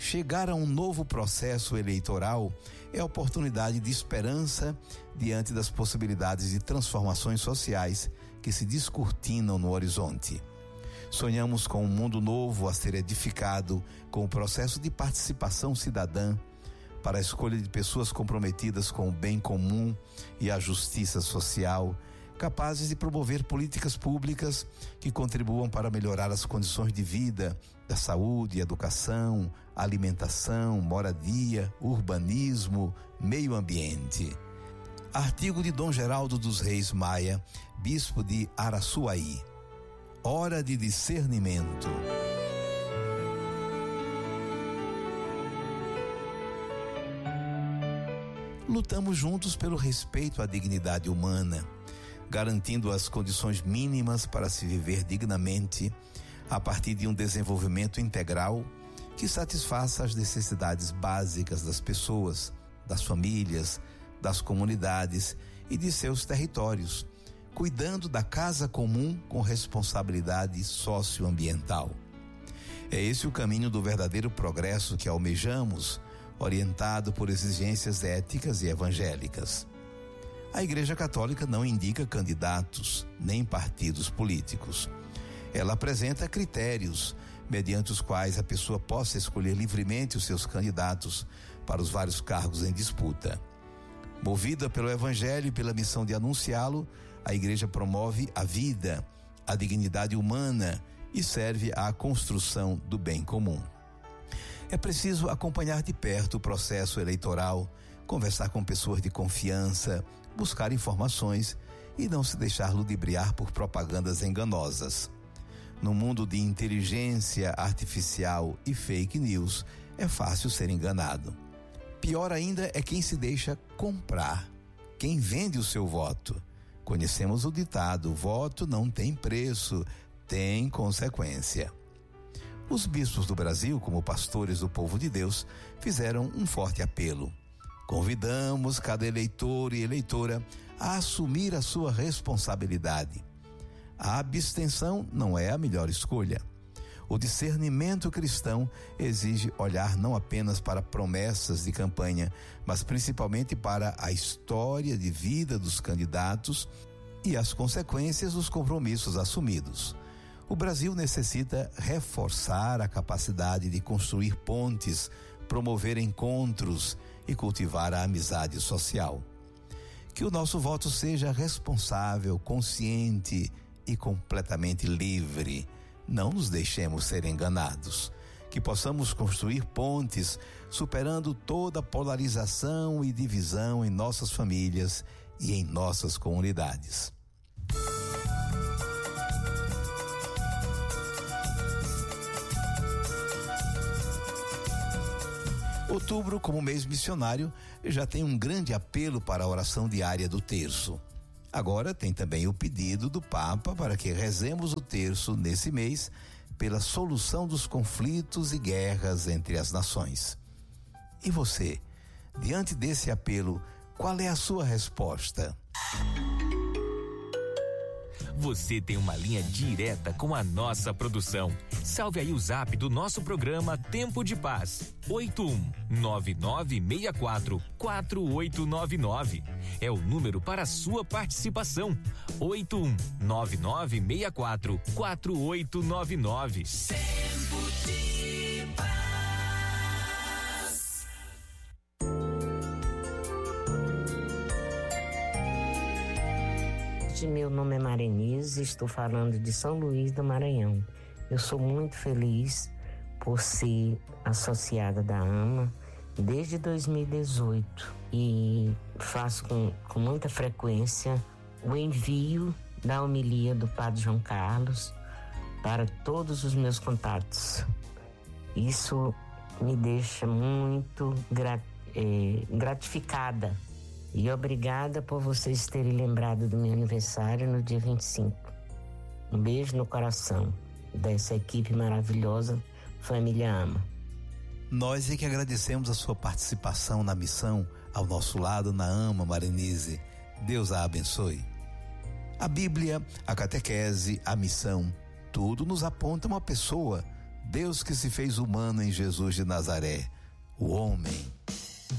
Chegar a um novo processo eleitoral é oportunidade de esperança diante das possibilidades de transformações sociais que se descortinam no horizonte. Sonhamos com um mundo novo a ser edificado com o processo de participação cidadã para a escolha de pessoas comprometidas com o bem comum e a justiça social, capazes de promover políticas públicas que contribuam para melhorar as condições de vida, da saúde, educação, alimentação, moradia, urbanismo, meio ambiente. Artigo de Dom Geraldo dos Reis Maia, bispo de Araçuaí. Hora de discernimento. Lutamos juntos pelo respeito à dignidade humana, garantindo as condições mínimas para se viver dignamente a partir de um desenvolvimento integral que satisfaça as necessidades básicas das pessoas, das famílias, das comunidades e de seus territórios, cuidando da casa comum com responsabilidade socioambiental. É esse o caminho do verdadeiro progresso que almejamos, orientado por exigências éticas e evangélicas. A Igreja Católica não indica candidatos, nem partidos políticos. Ela apresenta critérios, mediante os quais a pessoa possa escolher livremente os seus candidatos para os vários cargos em disputa. Movida pelo Evangelho e pela missão de anunciá-lo, a Igreja promove a vida, a dignidade humana e serve à construção do bem comum. É preciso acompanhar de perto o processo eleitoral, conversar com pessoas de confiança, buscar informações e não se deixar ludibriar por propagandas enganosas. No mundo de inteligência artificial e fake news, é fácil ser enganado. Pior ainda é quem se deixa comprar, quem vende o seu voto. Conhecemos o ditado: voto não tem preço, tem consequência. Os bispos do Brasil, como pastores do povo de Deus, fizeram um forte apelo. Convidamos cada eleitor e eleitora a assumir a sua responsabilidade. A abstenção não é a melhor escolha. O discernimento cristão exige olhar não apenas para promessas de campanha, mas principalmente para a história de vida dos candidatos e as consequências dos compromissos assumidos. O Brasil necessita reforçar a capacidade de construir pontes, promover encontros e cultivar a amizade social. Que o nosso voto seja responsável, consciente e completamente livre. Não nos deixemos ser enganados. Que possamos construir pontes, superando toda polarização e divisão em nossas famílias e em nossas comunidades. Outubro, como mês missionário, já tem um grande apelo para a oração diária do terço. Agora tem também o pedido do Papa para que rezemos o terço nesse mês pela solução dos conflitos e guerras entre as nações. E você, diante desse apelo, qual é a sua resposta? Você tem uma linha direta com a nossa produção. Salve aí o zap do nosso programa Tempo de Paz. 8199644899. É o número para a sua participação. 8199644899. Tempo de Paz. Meu nome é Marenise, estou falando de São Luís do Maranhão. Eu sou muito feliz por ser associada da AMA desde 2018 e faço com muita frequência o envio da homilia do Padre João Carlos para todos os meus contatos. Isso me deixa muito gratificada. E obrigada por vocês terem lembrado do meu aniversário no dia 25. Um beijo no coração dessa equipe maravilhosa, Família AMA. Nós é que agradecemos a sua participação na missão ao nosso lado na AMA, Marenise. Deus a abençoe. A Bíblia, a catequese, a missão, tudo nos aponta uma pessoa, Deus que se fez humano em Jesus de Nazaré, o homem